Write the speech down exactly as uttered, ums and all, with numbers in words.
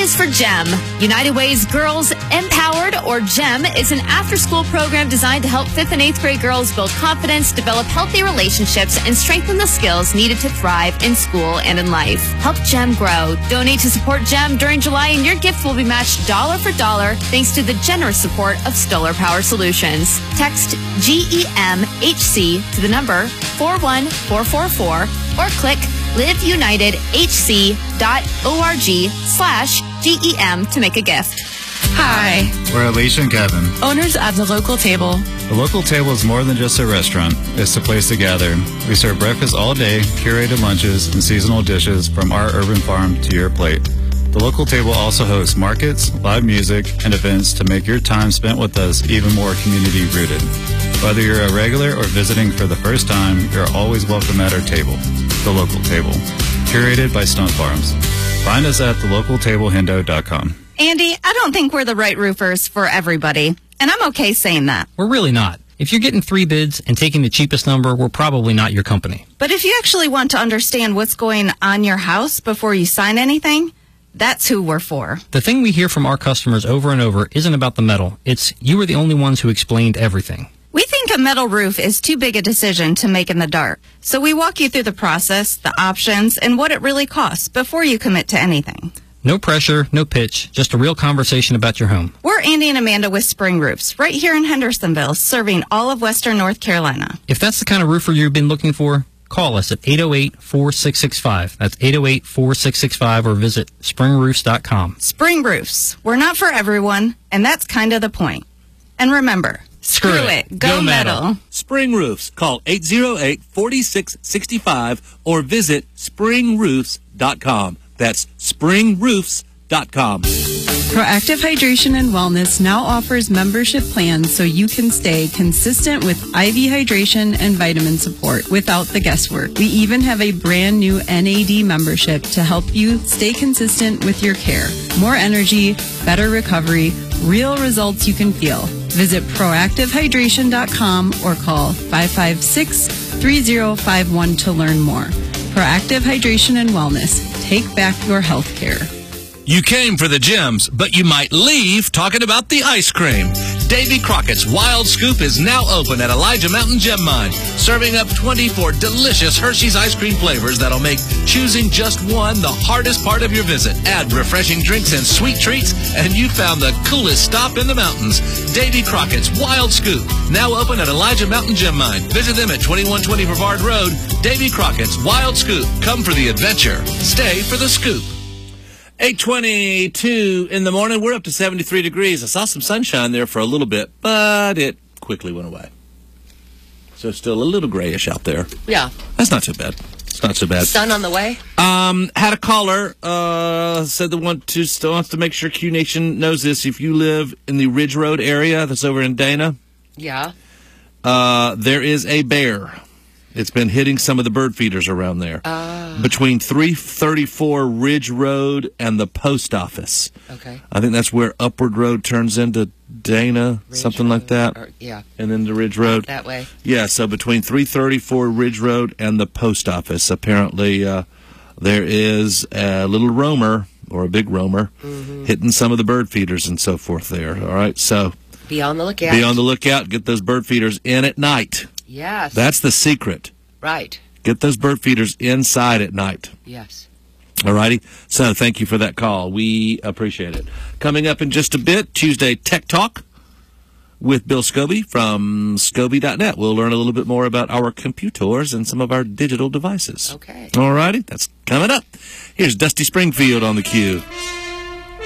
is for GEM. United Way's Girls Empowered, or GEM, is an after-school program designed to help fifth and eighth grade girls build confidence, develop healthy relationships, and strengthen the skills needed to thrive in school and in life. Help GEM grow. Donate to support GEM during July, and your gift will be matched dollar for dollar thanks to the generous support of Stoller Power Solutions. Text G E M H C to the number four one four four four or click liveunitedhc dot org slash G E M to make a gift. Hi. We're Alicia and Kevin, owners of The Local Table. The Local Table is more than just a restaurant. It's a place to gather. We serve breakfast all day, curated lunches, and seasonal dishes from our urban farm to your plate. The Local Table also hosts markets, live music, and events to make your time spent with us even more community-rooted. Whether you're a regular or visiting for the first time, you're always welcome at our table. The Local Table, curated by Stunt Farms. Find us at the local table hendo dot com. Andy, I don't think we're the right roofers for everybody, and I'm okay saying that. We're really not. If you're getting three bids and taking the cheapest number, we're probably not your company. But if you actually want to understand what's going on your house before you sign anything, that's who we're for. The thing we hear from our customers over and over isn't about the metal. It's you were the only ones who explained everything. We think a metal roof is too big a decision to make in the dark. So we walk you through the process, the options, and what it really costs before you commit to anything. No pressure, no pitch, just a real conversation about your home. We're Andy and Amanda with Spring Roofs, right here in Hendersonville, serving all of Western North Carolina. If that's the kind of roofer you've been looking for, call us at eight oh eight, four six six five. That's eight oh eight, four six six five, or visit spring roofs dot com. Spring Roofs. We're not for everyone, and that's kind of the point. And remember, screw, screw it. it. Go, Go metal. metal. Spring Roofs. Call eight oh eight, four six six five or visit spring roofs dot com. That's spring roofs dot com. Proactive Hydration and Wellness now offers membership plans so you can stay consistent with I V hydration and vitamin support without the guesswork. We even have a brand new N A D membership to help you stay consistent with your care. More energy, better recovery, real results you can feel. Visit proactive hydration dot com or call five five six, three oh five one to learn more. Proactive Hydration and Wellness. Take back your health care. You came for the gems, but you might leave talking about the ice cream. Davy Crockett's Wild Scoop is now open at Elijah Mountain Gem Mine, serving up twenty-four delicious Hershey's ice cream flavors that'll make choosing just one the hardest part of your visit. Add refreshing drinks and sweet treats, and you found the coolest stop in the mountains. Davy Crockett's Wild Scoop, now open at Elijah Mountain Gem Mine. Visit them at twenty-one twenty Brevard Road. Davy Crockett's Wild Scoop. Come for the adventure. Stay for the scoop. eight twenty-two in the morning. We're up to seventy-three degrees. I saw some sunshine there for a little bit, but it quickly went away. So it's still a little grayish out there. Yeah. That's not too bad. It's not so bad. Sun on the way? Um, had a caller, uh, said they want to, still wants to make sure Q Nation knows this. If you live in the Ridge Road area, that's over in Dana. Yeah. Uh, there is a bear. It's been hitting some of the bird feeders around there. Uh, Between three thirty-four Ridge Road and the post office. Okay. I think that's where Upward Road turns into Dana, Ridge something Road, like that. Or, yeah. And then the Ridge Road. That way. Yeah, so between three thirty-four Ridge Road and the post office, apparently uh, there is a little roamer, or a big roamer, mm-hmm. hitting some of the bird feeders and so forth there. All right, so be on the lookout. Be on the lookout. Get those bird feeders in at night. Yes. That's the secret. Right. Get those bird feeders inside at night. Yes. All righty. So thank you for that call. We appreciate it. Coming up in just a bit, Tuesday Tech Talk with Bill Scobie from Scobie dot net. We'll learn a little bit more about our computers and some of our digital devices. Okay. All righty. That's coming up. Here's Dusty Springfield on the queue.